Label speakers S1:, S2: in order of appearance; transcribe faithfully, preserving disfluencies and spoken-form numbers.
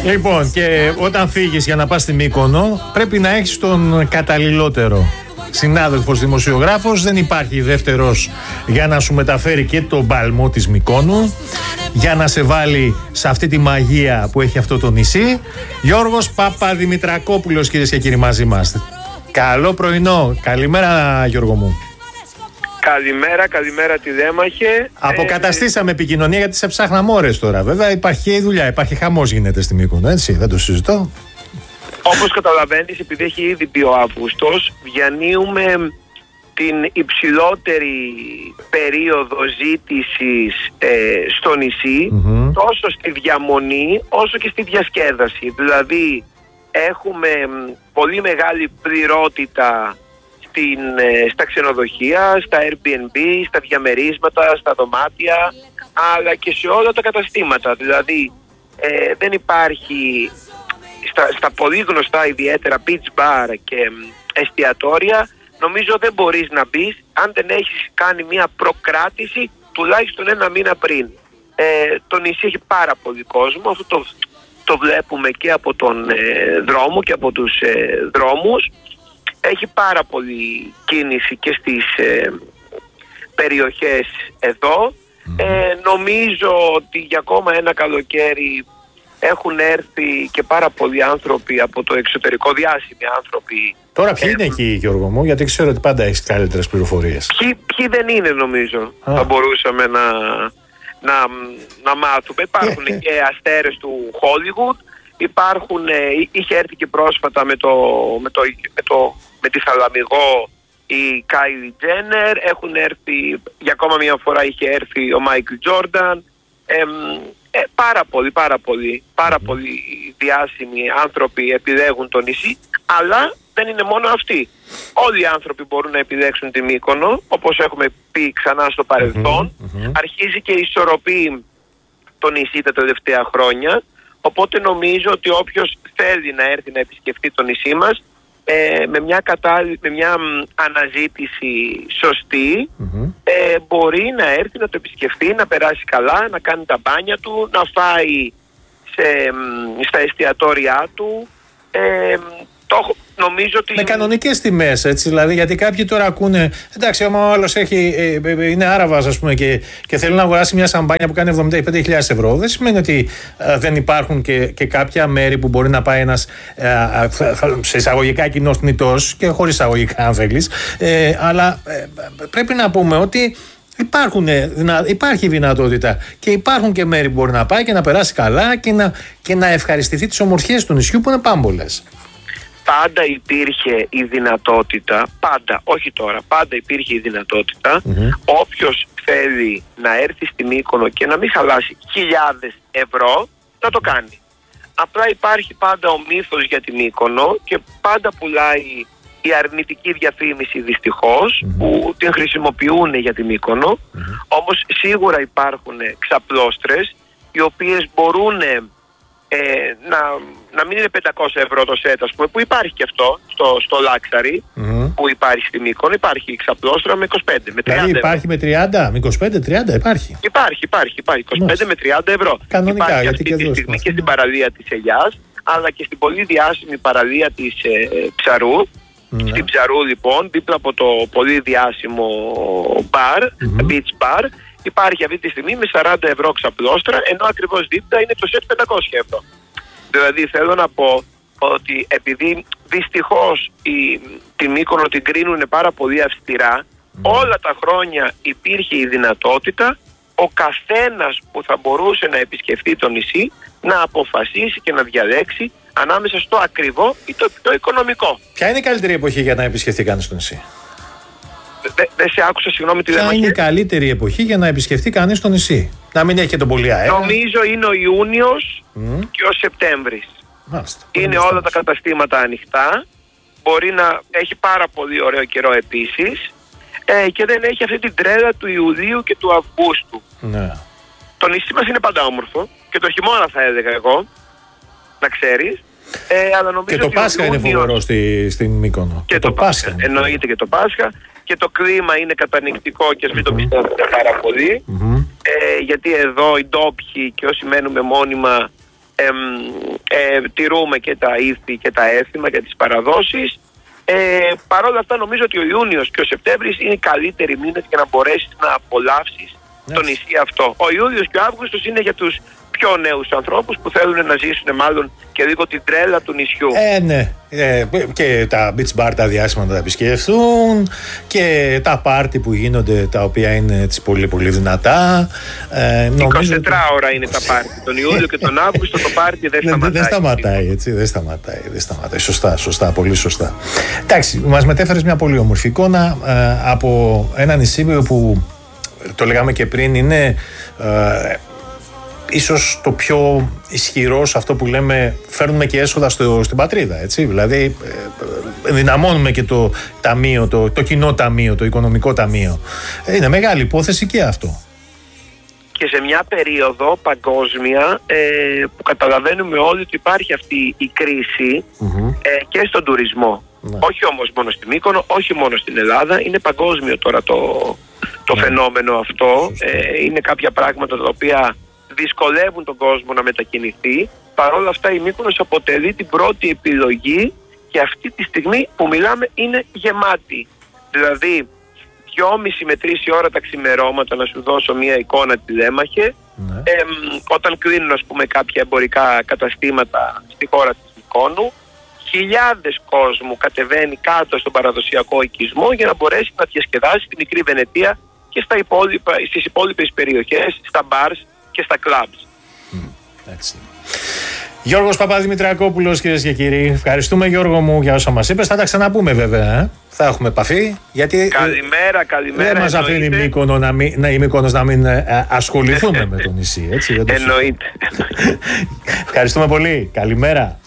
S1: Λοιπόν, και όταν φύγεις για να πας στη Μύκονο, πρέπει να έχεις τον καταλληλότερο συνάδελφος δημοσιογράφος. Δεν υπάρχει δεύτερος για να σου μεταφέρει και τον παλμό της Μυκόνου, για να σε βάλει σε αυτή τη μαγεία που έχει αυτό το νησί. Γιώργος Παπαδημητρακόπουλος, κυρίες και κύριοι, μαζί μας. Καλό πρωινό. Καλημέρα, Γιώργο μου.
S2: Καλημέρα, καλημέρα τη Δέμαχε.
S1: Αποκαταστήσαμε ε... επικοινωνία, γιατί σε ψάχναμε ώρες τώρα. Βέβαια υπάρχει και η δουλειά, υπάρχει χαμός γίνεται στη Μύκονο, έτσι, δεν το συζητώ.
S2: Όπως καταλαβαίνεις, επειδή έχει ήδη μπει ο Αύγουστος, διανύουμε την υψηλότερη περίοδο ζήτησης ε, στο νησί, mm-hmm. τόσο στη διαμονή όσο και στη διασκέδαση. Δηλαδή έχουμε πολύ μεγάλη πληρότητα στην, ε, στα ξενοδοχεία, στα Airbnb, στα διαμερίσματα, στα δωμάτια, αλλά και σε όλα τα καταστήματα. Δηλαδή ε, δεν υπάρχει στα, στα πολύ γνωστά ιδιαίτερα beach bar και ε, εστιατόρια. Νομίζω δεν μπορείς να μπεις αν δεν έχεις κάνει μια προκράτηση τουλάχιστον ένα μήνα πριν. Ε, το νησί έχει πάρα πολύ κόσμο, αυτό το, το βλέπουμε και από τον ε, δρόμο και από τους ε, δρόμους. Έχει πάρα πολύ κίνηση και στις ε, περιοχές εδώ. Ε, νομίζω ότι για ακόμα ένα καλοκαίρι έχουν έρθει και πάρα πολλοί άνθρωποι από το εξωτερικό, διάσημοι άνθρωποι.
S1: Τώρα ποιοι είναι εκεί, Γιώργο μου, γιατί ξέρω ότι πάντα έχεις καλύτερες πληροφορίες.
S2: Ποιοι, ποιοι δεν είναι, νομίζω, Α. θα μπορούσαμε να, να, να μάθουμε. Υπάρχουν και αστέρες του Hollywood, υπάρχουν, είχε έρθει και πρόσφατα με, το, με, το, με, το, με τη Θαλαμιγό η Κάιλι Τζένερ, έχουν έρθει, για ακόμα μια φορά είχε έρθει ο Μάικλ Τζόρνταν. Ε, ε, πάρα πολύ, πάρα πολύ, πάρα mm. πολύ διάσημοι άνθρωποι επιλέγουν το νησί, αλλά δεν είναι μόνο αυτοί. Όλοι οι άνθρωποι μπορούν να επιλέξουν τη Μύκονο, όπως έχουμε πει ξανά στο παρελθόν. Mm-hmm. Αρχίζει και ισορροπεί το νησί τα τελευταία χρόνια, οπότε νομίζω ότι όποιος θέλει να έρθει να επισκεφτεί το νησί μας, Ε, με μια, κατάλλη, με μια μ, αναζήτηση σωστή mm-hmm. ε, μπορεί να έρθει να το επισκεφτεί, να περάσει καλά, να κάνει τα μπάνια του, να φάει σε, μ, στα εστιατόρια του. ε, το, νομίζω ότι... Με
S1: κανονικές τιμές, έτσι, δηλαδή, γιατί κάποιοι τώρα ακούνε, εντάξει, άμα ο άλλος έχει, ε, είναι Άραβας, ας πούμε, και, και θέλει να αγοράσει μια σαμπάνια που κάνει εβδομήντα πέντε χιλιάδες ευρώ, δεν σημαίνει ότι ε, δεν υπάρχουν και, και κάποια μέρη που μπορεί να πάει ένας ε, σε εισαγωγικά κοινός θνητός και χωρίς εισαγωγικά, αν θέλεις, ε, αλλά ε, πρέπει να πούμε ότι Υπάρχουν, υπάρχει δυνατότητα και υπάρχουν και μέρη που μπορεί να πάει και να περάσει καλά και να, και να ευχαριστηθεί τις ομορφιές του νησιού που είναι πάμπολες.
S2: Πάντα υπήρχε η δυνατότητα, πάντα, όχι τώρα, πάντα υπήρχε η δυνατότητα mm-hmm. όποιος θέλει να έρθει στη Μύκονο και να μην χαλάσει χιλιάδες ευρώ να το κάνει. Απλά υπάρχει πάντα ο μύθος για τη Μύκονο και πάντα πουλάει η αρνητική διαφήμιση, δυστυχώς, mm-hmm. που την χρησιμοποιούν για τη Μύκονο. Mm-hmm. Όμως σίγουρα υπάρχουν ξαπλώστρες οι οποίες μπορούν ε, να, να μην είναι πεντακόσια ευρώ το σετ, ας πούμε, που υπάρχει και αυτό στο, στο Luxury mm-hmm. που υπάρχει στη Μύκονο. Υπάρχει ξαπλώστρα με είκοσι πέντε, με τριάντα. Δηλαδή υπάρχει
S1: ευρώ. Με τριάντα, με είκοσι πέντε, τριάντα υπάρχει.
S2: Υπάρχει, υπάρχει, υπάρχει. είκοσι πέντε Μάλιστα. Με τριάντα ευρώ.
S1: Κανονικά,
S2: υπάρχει
S1: γιατί
S2: αυτή
S1: και
S2: τη στιγμή και στην παραλία της Ελιάς, αλλά και στην πολύ διάσημη παραλία της ε, Ψαρού. Mm-hmm. Στην Ψαρού, λοιπόν, δίπλα από το πολύ διάσημο bar, mm-hmm. beach bar, υπάρχει αυτή τη στιγμή με σαράντα ευρώ ξαπλώστρα, ενώ ακριβώς δίπλα είναι το σετ πεντακόσια ευρώ. Δηλαδή θέλω να πω ότι επειδή δυστυχώς η, τη Μύκονο την κρίνουν πάρα πολύ αυστηρά, mm-hmm. όλα τα χρόνια υπήρχε η δυνατότητα ο καθένας που θα μπορούσε να επισκεφτεί το νησί να αποφασίσει και να διαλέξει ανάμεσα στο ακριβό ή το πιο οικονομικό.
S1: Ποια είναι η καλύτερη εποχή για να επισκεφτεί κανείς το νησί?
S2: Δεν δε σε άκουσα, συγγνώμη, τι δεν
S1: Ποια είναι η καλύτερη εποχή για να επισκεφτεί κανείς το νησί? Να μην έχει και τον πολύ αέρα.
S2: Νομίζω είναι ο Ιούνιος mm. και ο Σεπτέμβρης.
S1: Μάλιστα.
S2: Είναι όλα τα καταστήματα ανοιχτά. Μπορεί να έχει πάρα πολύ ωραίο καιρό επίσης. Ε, και δεν έχει αυτή την τρέλα του Ιουλίου και του Αυγούστου.
S1: Ναι.
S2: Το νησί μας είναι πάντα όμορφο. Και το χειμώνα θα έλεγα εγώ, να ξέρεις. Ε, αλλά νομίζω
S1: και το Πάσχα είναι φοβερό στη, στην Μύκονο.
S2: Και, και το, το Πάσχα. Πάσχα εννοείται και το Πάσχα. Και το κλίμα είναι κατανοητικό και ας μην το πιστεύετε πάρα πολύ. Mm-hmm. Ε, γιατί εδώ οι ντόπιοι και όσοι μένουμε μόνιμα ε, ε, τηρούμε και τα ήθη και τα έθιμα και τις παραδόσεις. Ε, Παρ' όλα αυτά νομίζω ότι ο Ιούνιος και ο Σεπτέμβρης είναι οι καλύτεροι μήνες για να μπορέσεις να απολαύσεις το νησί αυτό. Ο Ιούλιος και ο Αύγουστος είναι για τους πιο νέους ανθρώπους που θέλουν να ζήσουν μάλλον και λίγο την τρέλα του νησιού.
S1: Ε, ναι. Ε, και τα beach bar τα διάσημα να τα επισκεφθούν και τα πάρτι που γίνονται, τα οποία είναι έτσι πολύ πολύ δυνατά. Ε,
S2: είκοσι τέσσερις ώρα είναι τα πάρτι. Τον Ιούλιο και τον Αύγουστο το πάρτι δεν σταματάει.
S1: Δεν σταματάει, έτσι. Δεν σταματάει, δεν σταματάει. Σωστά, σωστά, πολύ σωστά. Εντάξει, μας μετέφερες μια πολύ όμορφη εικόνα ε, από ένα νησί που το λέγαμε και πριν, είναι ε, ίσως το πιο ισχυρό σε αυτό που λέμε, φέρνουμε και έσοδα στο, στην πατρίδα, έτσι. Δηλαδή ε, δυναμώνουμε και το ταμείο, το, το κοινό ταμείο, το οικονομικό ταμείο. Είναι μεγάλη υπόθεση και αυτό.
S2: Και σε μια περίοδο παγκόσμια ε, που καταλαβαίνουμε όλοι ότι υπάρχει αυτή η κρίση mm-hmm. ε, και στον τουρισμό. Ναι. Όχι όμως μόνο στην Μύκονο, όχι μόνο στην Ελλάδα, είναι παγκόσμιο τώρα το, το ναι. φαινόμενο αυτό. Ε, είναι κάποια πράγματα τα οποία δυσκολεύουν τον κόσμο να μετακινηθεί. Παρ' όλα αυτά η Μύκονος αποτελεί την πρώτη επιλογή και αυτή τη στιγμή που μιλάμε είναι γεμάτη. Δηλαδή δυόμιση με τρεις η ώρα τα ξημερώματα, να σου δώσω μια εικόνα τηλέμαχε, ναι. ε, όταν κλείνουν ας πούμε κάποια εμπορικά καταστήματα στη χώρα της Μυκόνου, χιλιάδες κόσμου κατεβαίνει κάτω στον παραδοσιακό οικισμό για να μπορέσει να διασκεδάσει στη μικρή Βενετία και στα υπόλοιπα, στις υπόλοιπες περιοχές, στα μπαρς και στα κλαμπς.
S1: Mm, έτσι. Γιώργος Παπαδημητρακόπουλος, κυρίες και κύριοι. Ευχαριστούμε, Γιώργο μου, για όσα μας είπες. Θα τα ξαναπούμε βέβαια. Ε? Θα έχουμε επαφή. Γιατί
S2: καλημέρα, καλημέρα.
S1: Δεν μας αφήνει η Μύκονος να μην, να, η Μύκονος να μην ε, ασχοληθούμε με το νησί. Έτσι, δεν το εννοείται.
S2: Ευχαριστούμε πολύ. Καλημέρα.